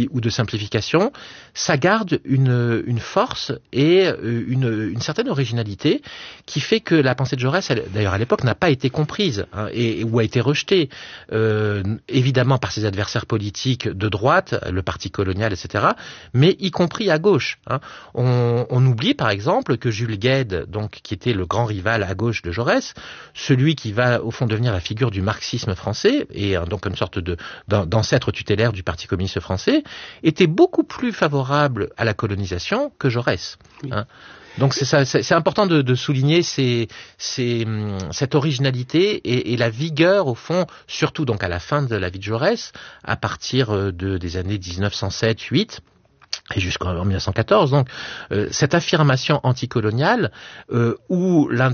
ou de simplification, ça garde une force et une certaine originalité qui fait que la pensée de Jaurès, d'ailleurs à l'époque, n'a pas été comprise ou a été rejetée, évidemment par ses adversaires politiques de droite, le parti colonial, etc., mais y compris à gauche. On oublie par exemple que Jules Guesde, donc qui était le grand rival à gauche de Jaurès, celui qui va au fond devenir la figure du marxisme français et donc une sorte d'ancêtre tutélaire du Parti communiste français, était beaucoup plus favorable à la colonisation que Jaurès. Oui. Donc c'est important de souligner cette originalité et la vigueur au fond, surtout donc à la fin de la vie de Jaurès, à partir des années 1907-8. Et jusqu'en 1914, donc cette affirmation anticoloniale où l'une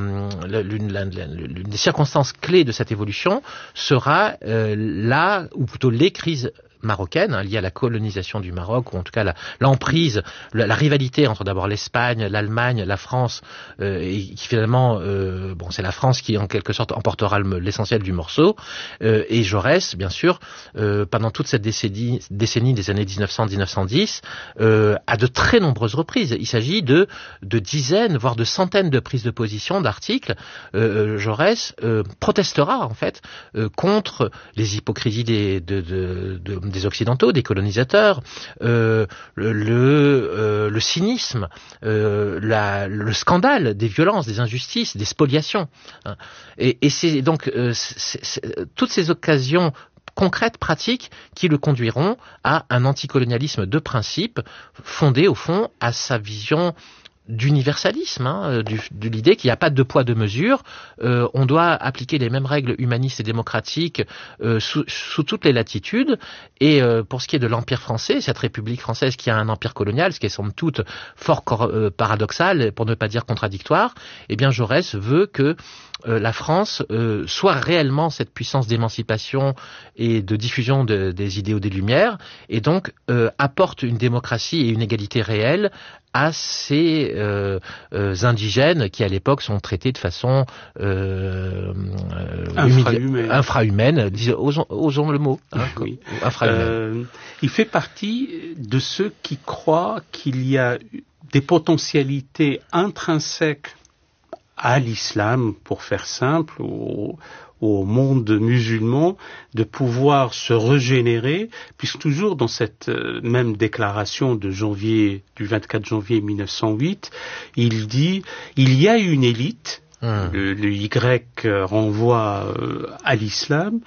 des circonstances clés de cette évolution sera ou plutôt les crises marocaine, liée à la colonisation du Maroc, ou en tout cas l'emprise, la rivalité entre d'abord l'Espagne, l'Allemagne, la France, et qui finalement, c'est la France qui en quelque sorte emportera l'essentiel du morceau, et Jaurès, bien sûr, pendant toute cette décennie des années 1900-1910, à de très nombreuses reprises. Il s'agit de dizaines, voire de centaines de prises de position, d'articles. Jaurès protestera en fait contre les hypocrisies des Occidentaux, des colonisateurs, le cynisme, le scandale des violences, des injustices, des spoliations. Et c'est donc toutes ces occasions concrètes, pratiques, qui le conduiront à un anticolonialisme de principe fondé au fond à sa vision d'universalisme, de l'idée qu'il n'y a pas de deux poids deux mesures, on doit appliquer les mêmes règles humanistes et démocratiques sous toutes les latitudes, et pour ce qui est de l'Empire français, cette République française qui a un empire colonial, ce qui est somme toute fort paradoxal, pour ne pas dire contradictoire, eh bien Jaurès veut que la France soit réellement cette puissance d'émancipation et de diffusion des idéaux des Lumières, et donc apporte une démocratie et une égalité réelle à ces indigènes qui à l'époque sont traités de façon infra-humaine, osons le mot, oui. Infra-humaine. Il fait partie de ceux qui croient qu'il y a des potentialités intrinsèques à l'islam, pour faire simple, au monde musulman, de pouvoir se régénérer, puisque toujours dans cette même déclaration du 24 janvier 1908, il dit « Il y a une élite », le Y renvoie à l'islam,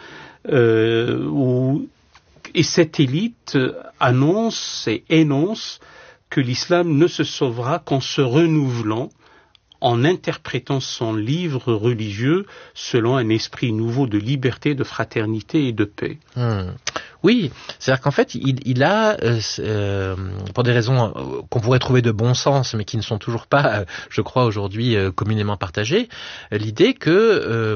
et cette élite annonce et énonce que l'islam ne se sauvera qu'en se renouvelant, en interprétant son livre religieux selon un esprit nouveau de liberté, de fraternité et de paix. Oui, c'est-à-dire qu'en fait, il a, pour des raisons qu'on pourrait trouver de bon sens, mais qui ne sont toujours pas, je crois, aujourd'hui communément partagées, l'idée que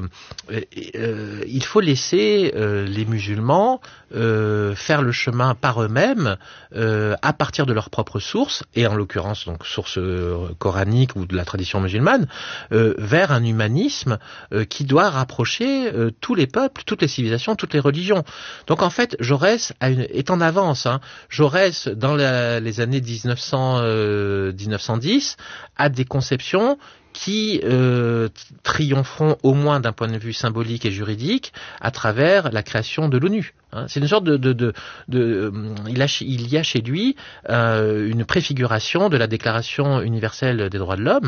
il faut laisser les musulmans faire le chemin par eux-mêmes, à partir de leurs propres sources, et en l'occurrence donc sources coraniques ou de la tradition musulmane, vers un humanisme qui doit rapprocher tous les peuples, toutes les civilisations, toutes les religions. Donc en fait, Jaurès est en avance. Jaurès, dans les années 1900-1910, a des conceptions qui triompheront au moins d'un point de vue symbolique et juridique à travers la création de l'ONU. C'est une sorte il y a chez lui une préfiguration de la Déclaration universelle des droits de l'homme,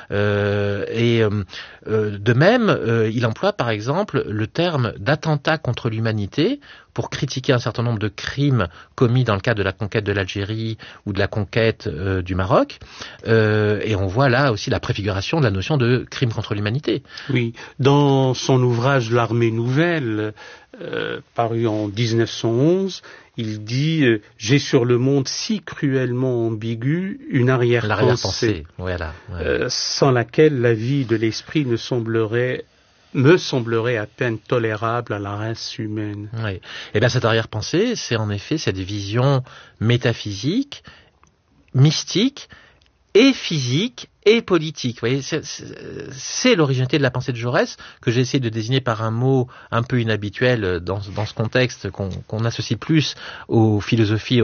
et de même, il emploie par exemple le terme d'attentat contre l'humanité pour critiquer un certain nombre de crimes commis dans le cadre de la conquête de l'Algérie ou de la conquête du Maroc, et on voit là aussi la préfiguration de la notion de crime contre l'humanité. Oui, dans son ouvrage L'Armée nouvelle, paru en 1911, il dit « J'ai sur le monde si cruellement ambigu une arrière-pensée, voilà. Sans laquelle la vie de l'esprit me semblerait à peine tolérable à la race humaine. » Oui. Et bien cette arrière-pensée, c'est en effet cette vision métaphysique, mystique et physique et politique. Vous voyez, c'est l'originalité de la pensée de Jaurès, que j'ai essayé de désigner par un mot un peu inhabituel dans ce contexte qu'on associe plus aux philosophies